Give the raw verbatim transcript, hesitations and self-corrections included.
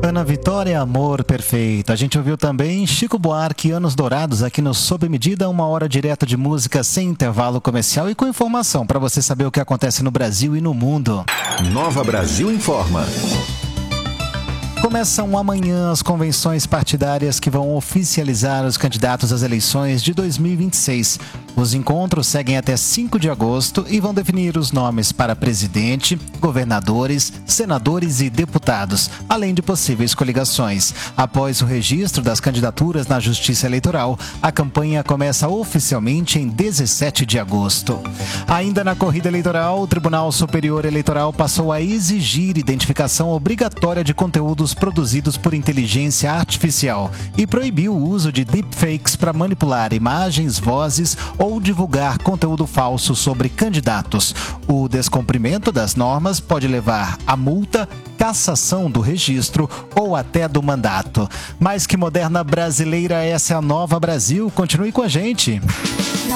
Ana Vitória, Amor Perfeito. A gente ouviu também Chico Buarque, Anos Dourados, aqui no Sob Medida, uma hora direta de música sem intervalo comercial e com informação para você saber o que acontece no Brasil e no mundo. Nova Brasil Informa. Começam amanhã as convenções partidárias que vão oficializar os candidatos às eleições de dois mil e vinte e seis. Os encontros seguem até cinco de agosto e vão definir os nomes para presidente, governadores, senadores e deputados, além de possíveis coligações. Após o registro das candidaturas na Justiça Eleitoral, a campanha começa oficialmente em dezessete de agosto. Ainda na corrida eleitoral, o Tribunal Superior Eleitoral passou a exigir identificação obrigatória de conteúdos produzidos por inteligência artificial e proibiu o uso de deepfakes para manipular imagens, vozes ou divulgar conteúdo falso sobre candidatos. O descumprimento das normas pode levar a multa, cassação do registro ou até do mandato. Mais que moderna brasileira, essa é a Nova Brasil. Continue com a gente.